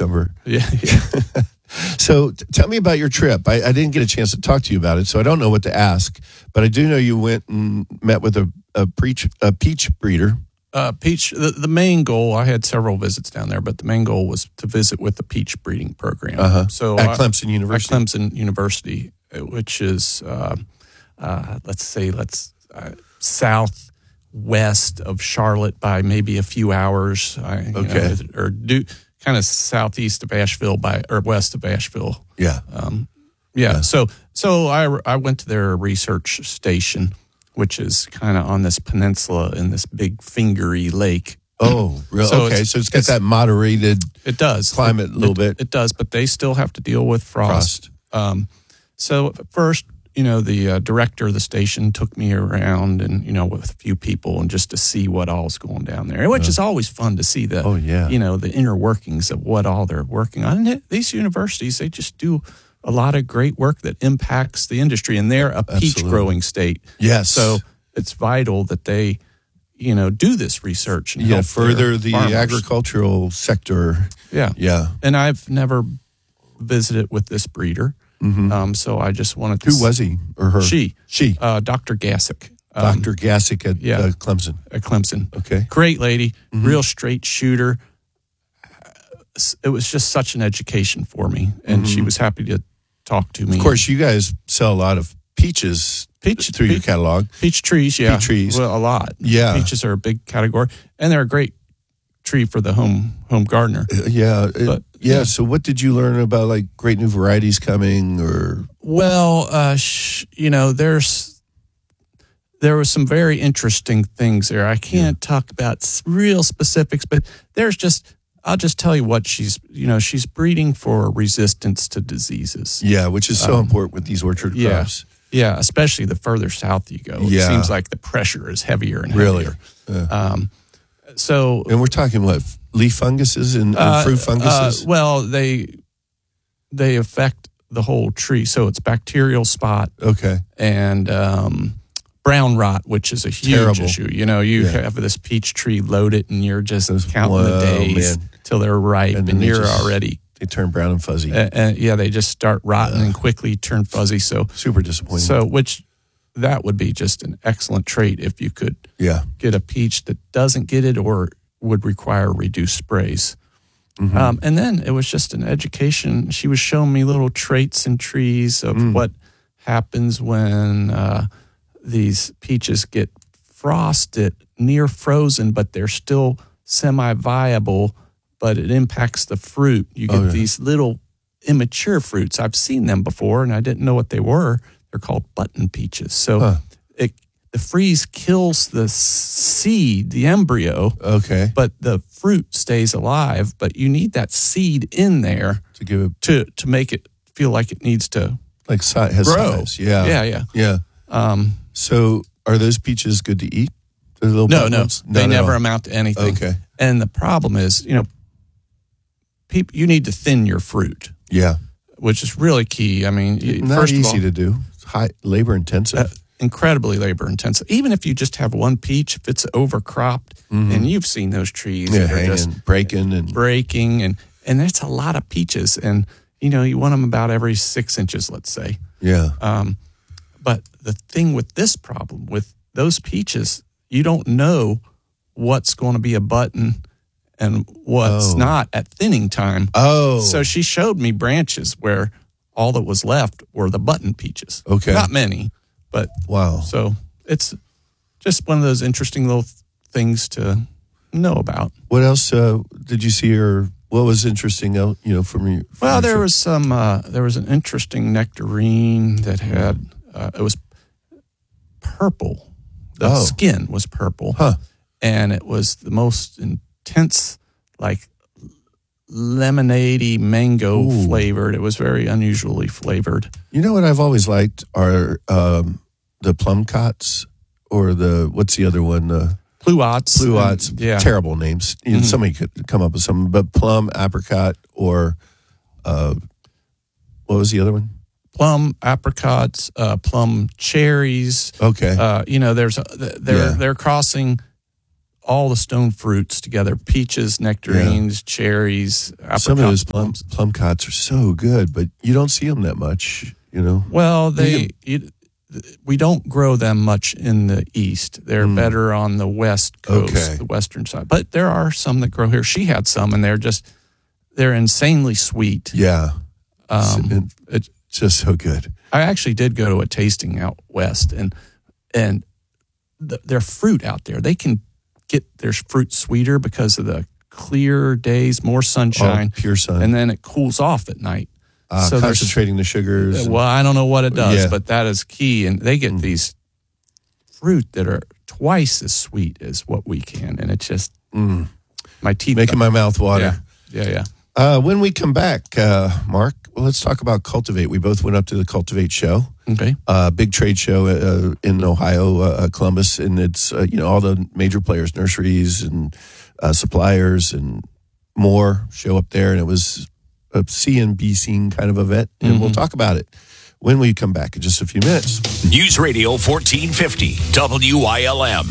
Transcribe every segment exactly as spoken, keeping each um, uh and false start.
cucumber. Yeah. yeah. So t- tell me about your trip. I, I didn't get a chance to talk to you about it, so I don't know what to ask. But I do know you went and met with a, a, preach, a peach breeder. Uh, peach. The, the main goal, I had several visits down there, but the main goal was to visit with the peach breeding program. Uh-huh. So at I, Clemson University. At Clemson University, which is, uh, uh, let's say, let's uh, southwest of Charlotte by maybe a few hours. I, you Okay. know, or do kind of southeast of Asheville by or west of Asheville. Yeah. Um, yeah. Yeah. So so I I went to their research station, which is kind of on this peninsula in this big fingery lake. Oh, really? So okay. it's- so it's got it's- that moderated It does climate It- a little it- bit. It does, but they still have to deal with frost. Frost. Um, so at first, you know, the uh, director of the station took me around and, you know, with a few people and just to see what all's going down there, which is always fun to see the, Oh, yeah. you know, the inner workings of what all they're working on. And these universities, they just do a lot of great work that impacts the industry, and they're a peach Absolutely. growing state. Yes. So it's vital that they, you know, do this research and yeah, help further their the farmers. agricultural sector. Yeah. Yeah. And I've never visited with this breeder. Um, so I just wanted to. Mm-hmm. Who was he or her? She. She. Uh, Doctor Gassick. Um, Doctor Gassick at yeah. uh, Clemson. At Clemson. Okay. Great lady, Mm-hmm. real straight shooter. It was just such an education for me. And she was happy to talk to me. Mm-hmm. Of course, you guys sell a lot of peaches Peach- through your peach- catalog. Peach trees, yeah. Peach trees. Well, a lot. Yeah. Peaches are a big category. And they're a great tree for the home home gardener. Uh, yeah. it- But, yeah. yeah. So, what did you learn about like great new varieties coming or? Well, uh, sh- you know, there's there was some very interesting things there. I can't talk about s- real specifics, but there's just I'll just tell you what she's you know she's breeding for resistance to diseases. Yeah, which is so important with these orchard Um, yeah. crops. Yeah, especially the further south you go. Yeah. It seems like the pressure is heavier and heavier. Really? Yeah. Um, so And we're talking what leaf funguses and, and uh, fruit uh, funguses. well, they they affect the whole tree. So it's bacterial spot. okay. and um, brown rot, which is a huge Terrible. issue. You know, you Yeah. have this peach tree loaded, and you're just Those- counting whoa, the days man. till they're ripe, And and, then they you're just- already. They turn brown and fuzzy. Uh, uh, yeah, they just start rotting and quickly turn fuzzy. So, Super disappointing. so which that would be just an excellent trait if you could yeah. get a peach that doesn't get it or would require reduced sprays. Mm-hmm. Um, and then it was just an education. She was showing me little traits in trees of Mm. what happens when uh, these peaches get frosted, near frozen, but they're still semi-viable, but it impacts the fruit. You get Oh, yeah. these little immature fruits. I've seen them before, and I didn't know what they were. They're called button peaches. So Huh. it, the freeze kills the s- seed, the embryo, Okay. but the fruit stays alive. But you need that seed in there To give it to to make it feel like it needs to like si- has grow. size. Yeah. yeah, yeah. Yeah. Um, So are those peaches good to eat? The little no, button no, ones? they Not at never all. amount to anything. Okay. And the problem is, you know, people you need to thin your fruit, Yeah. which is really key. I mean, y- Not first easy of all, to do. It's high labor intensive. uh, incredibly labor intensive. Even if you just have one peach, if it's overcropped, and you've seen those trees Mm-hmm. yeah, that are hanging, just breaking, and breaking, and and that's a lot of peaches, and you know you want them about every six inches, let's say. yeah, Um, but the thing with this problem with those peaches, you don't know what's going to be a button and what's Oh. not at thinning time. oh, So she showed me branches where all that was left were the button peaches. Okay. Not many, but wow. so it's just one of those interesting little things to know about. What else uh, did you see, or what was interesting? el- You know, from your from Well, your there trip? was some. Uh, there was an interesting nectarine that had. Uh, it was purple. The Oh. skin was purple, Huh. and it was the most intense, like lemonade-y mango Ooh. flavored. It was very unusually flavored. You know what I've always liked are um, the plum cots, or the what's the other one? Uh, Pluots. Pluots. and- Yeah. Terrible names. You know, Mhm. Somebody could come up with some, but plum, apricot, or uh, what was the other one? Plum apricots, uh, plum cherries. Okay. Uh, you know, there's a, they're Yeah. they're crossing all the stone fruits together: peaches, nectarines, yeah. cherries, apricots. Some of those plum, plum cots are so good, but you don't see them that much, you know? Well, they you, we don't grow them much in the east. They're mm. better on the west coast, okay. the western side. But there are some that grow here. She had some, and they're just, they're insanely sweet. Yeah. Um, it's just so good. I actually did go to a tasting out west, and and the, their fruit out there, they can get their fruit sweeter because of the clear days, more sunshine, oh, pure sun, and then it cools off at night. Uh, so concentrating the sugars. Well, I don't know what it does, yeah. but that is key. And they get mm. these fruit that are twice as sweet as what we can, and it's just mm. my teeth making my mouth water. Yeah, yeah. yeah. Uh, when we come back, uh, Mark, well, let's talk about Cultivate. We both went up to the Cultivate show. Okay. Uh, big trade show uh, in Ohio, uh, Columbus, and it's uh, you know all the major players, nurseries and uh, suppliers and more show up there, and it was a see and be seen kind of event, and mm-hmm. we'll talk about it when we come back in just a few minutes. News Radio fourteen fifty W I L M.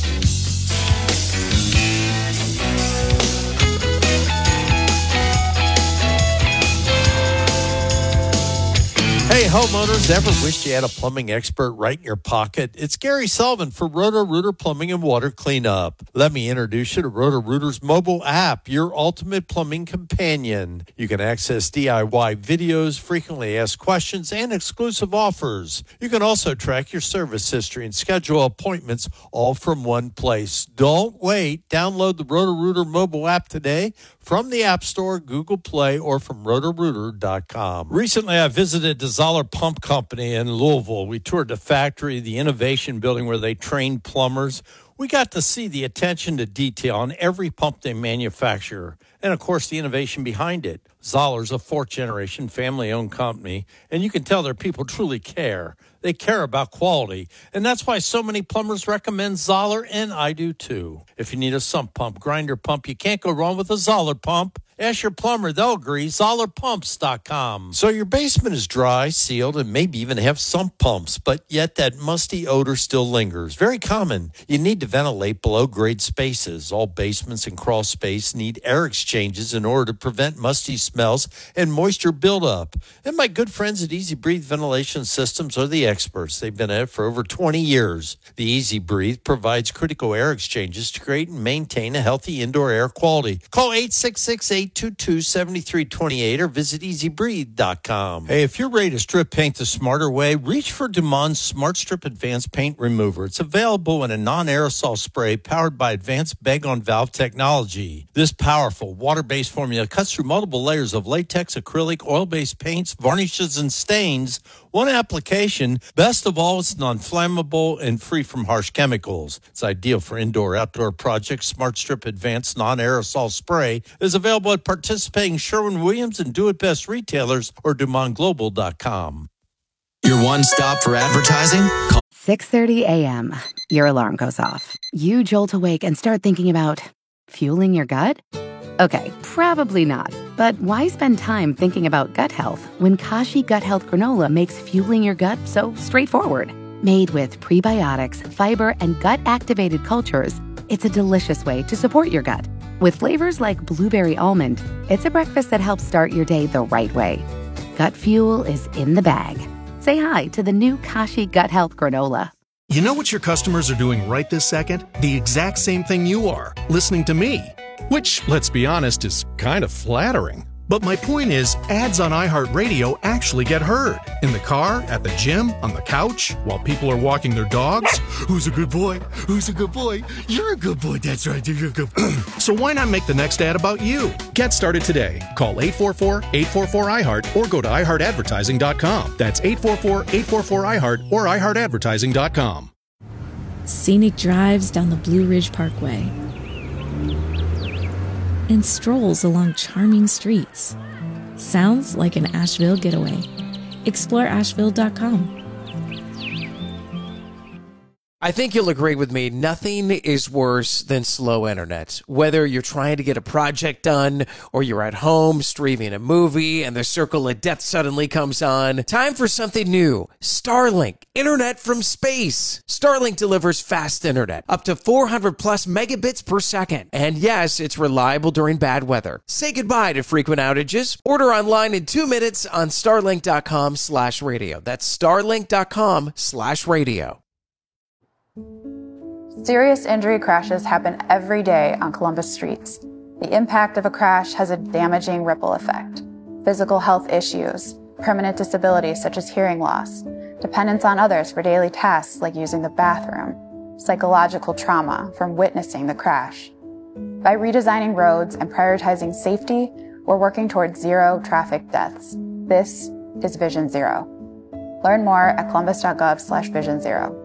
Hey, homeowners, ever wished you had a plumbing expert right in your pocket? It's Gary Sullivan for Roto-Rooter Plumbing and Water Cleanup. Let me introduce you to Roto-Rooter's mobile app, your ultimate plumbing companion. You can access D I Y videos, frequently asked questions, and exclusive offers. You can also track your service history and schedule appointments all from one place. Don't wait. Download the Roto-Rooter mobile app today from the App Store, Google Play, or from roto rooter dot com. Recently, I visited the Zoller Pump Company in Louisville. We toured the factory, the innovation building where they train plumbers. We got to see the attention to detail on every pump they manufacture, and, of course, the innovation behind it. Zoller's a fourth-generation family-owned company, and you can tell their people truly care. They care about quality, and that's why so many plumbers recommend Zoller, and I do too. If you need a sump pump, grinder pump, you can't go wrong with a Zoller pump. Ask your plumber, they'll agree. Zoller Pumps dot com. So your basement is dry, sealed, and maybe even have sump pumps, but yet that musty odor still lingers. Very common. You need to ventilate below-grade spaces. All basements and crawl space need air exchanges in order to prevent musty smells and moisture buildup. And my good friends at Easy Breathe Ventilation Systems are the experts. They've been at it for over twenty years. The Easy Breathe provides critical air exchanges to create and maintain a healthy indoor air quality. Call eight six six, eight two two, seven three two eight or visit easy breathe dot com. Hey, if you're ready to strip paint the smarter way, reach for Dumond's Smart Strip Advanced Paint Remover. It's available in a non-aerosol spray powered by advanced bag-on-valve technology. This powerful water-based formula cuts through multiple layers of latex, acrylic, oil-based paints, varnishes, and stains. One application. Best of all, it's non-flammable and free from harsh chemicals. It's ideal for indoor-outdoor projects. Smart Strip Advanced Non-Aerosol Spray is available at participating Sherwin-Williams and Do It Best retailers or Dumond Global dot com. Your one stop for advertising? six thirty a.m. Your alarm goes off. You jolt awake and start thinking about fueling your gut? Okay, probably not. But why spend time thinking about gut health when Kashi Gut Health Granola makes fueling your gut so straightforward? Made with prebiotics, fiber, and gut-activated cultures, it's a delicious way to support your gut. With flavors like blueberry almond, it's a breakfast that helps start your day the right way. Gut fuel is in the bag. Say hi to the new Kashi Gut Health Granola. You know what your customers are doing right this second? The exact same thing you are, listening to me. Which, let's be honest, is kind of flattering. But my point is, ads on iHeartRadio actually get heard. In the car, at the gym, on the couch, while people are walking their dogs. Who's a good boy? Who's a good boy? You're a good boy. That's right. You're a good boy. So why not make the next ad about you? Get started today. Call eight four four, eight four four, I heart or go to i heart advertising dot com. That's eight four four, eight four four, I heart or i heart advertising dot com. Scenic drives down the Blue Ridge Parkway and strolls along charming streets. Sounds like an Asheville getaway. explore asheville dot com. I think you'll agree with me. Nothing is worse than slow internet. Whether you're trying to get a project done or you're at home streaming a movie and the circle of death suddenly comes on, time for something new. Starlink, internet from space. Starlink delivers fast internet, up to four hundred plus megabits per second. And yes, it's reliable during bad weather. Say goodbye to frequent outages. Order online in two minutes on starlink.com slash radio. That's starlink.com slash radio. Serious injury crashes happen every day on Columbus streets. The impact of a crash has a damaging ripple effect. Physical health issues, permanent disabilities such as hearing loss, dependence on others for daily tasks like using the bathroom, psychological trauma from witnessing the crash. By redesigning roads and prioritizing safety, we're working towards zero traffic deaths. This is Vision Zero. Learn more at columbus.gov slash vision zero.